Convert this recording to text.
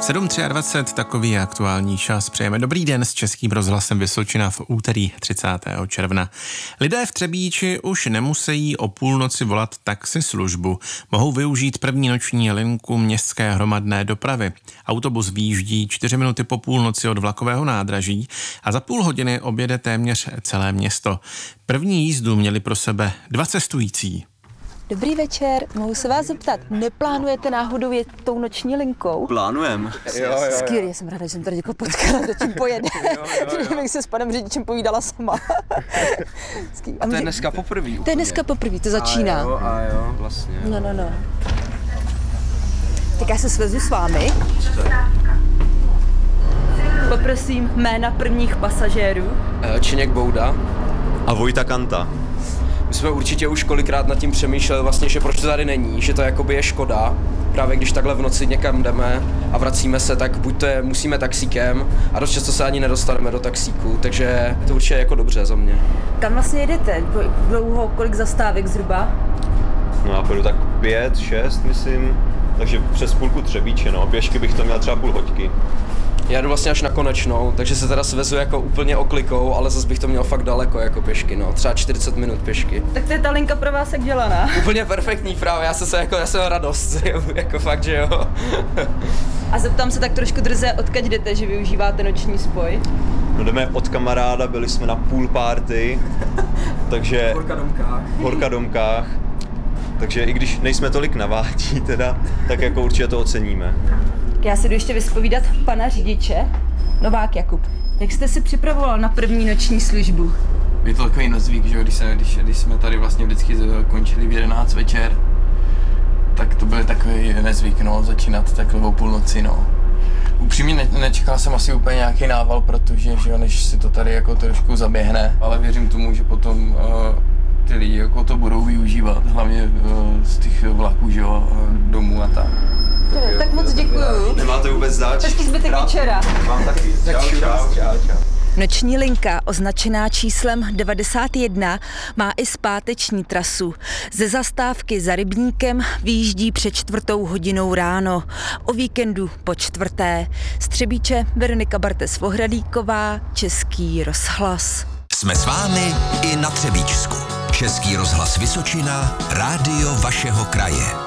7:23, takový je aktuální čas. Přejeme dobrý den s Českým rozhlasem Vysočina v úterý 30. června. Lidé v Třebíči už nemusí o půlnoci volat taxislužbu. Mohou využít první noční linku městské hromadné dopravy. Autobus vyjíždí 4 minuty po půlnoci od vlakového nádraží a za půl hodiny objede téměř celé město. První jízdu měli pro sebe 2 cestující. Dobrý večer, mohu se vás zeptat, neplánujete náhodou jet tou noční linkou? Plánujem. Skvělý, já jsem ráda, že jsem tady někoho potkala, kdo tím pojede. Že bych se s panem řidičem povídala sama. A to je dneska poprvé. To je dneska poprvé, to začíná. A jo, vlastně. No. Tak já se svezu s vámi. Poprosím jména prvních pasažérů. Činěk Bouda. A Vojta Kanta. My jsme určitě už kolikrát nad tím přemýšleli vlastně, že proč to tady není, že to jakoby je škoda. Právě když takhle v noci někam jdeme a vracíme se, tak buď to musíme taxíkem a dost často se ani nedostaneme do taxíku, takže to určitě je jako dobře za mě. Kam vlastně jedete? Dlouho, kolik zastávek zhruba? No já půjdu tak 5, 6, myslím, takže přes půlku Třebíče, no, pěšky bych to měl třeba půl hoďky. Já jdu vlastně až na Konečnou, takže se teda svezu jako úplně oklikou, ale zase bych to měl fakt daleko jako pěšky, no, třeba 40 minut pěšky. Tak to je ta linka pro vás jak dělaná. Úplně perfektní právě, já jsem radost, jako fakt, že jo. A zeptám se tak trošku drze, odkud jdete, že využíváte noční spoj? No jdeme od kamaráda, byli jsme na pool party, takže... V Horka Domkách. Takže i když nejsme tolik na vádí teda, tak jako určitě to oceníme. Já si jdu ještě vyspovídat pana řidiče. Novák Jakub. Jak jste si připravoval na první noční službu? Je to takový nezvyk, že když jsme tady vlastně vždycky končili v 11 večer, tak to byl takový nezvyk, no, začínat takhle o půlnoci, no. Upřímně nečekal jsem asi úplně nějaký nával, protože, že jo, než si to tady jako trošku zaběhne, ale věřím tomu, že potom ty lidi jako to budou využívat, hlavně z těch vlaků, že jo, domů a tak. Tak moc děkuju. Nemáte vůbec zač? Hezký zbytek večera. Mám taky. Čau. Noční linka, označená číslem 91, má i zpáteční trasu. Ze zastávky za Rybníkem vyjíždí před 4:00 ráno. O víkendu po 4:00. Z Třebíče Veronika Bartes-Vohradíková, Český rozhlas. Jsme s vámi i na Třebíčsku. Český rozhlas Vysočina, rádio vašeho kraje.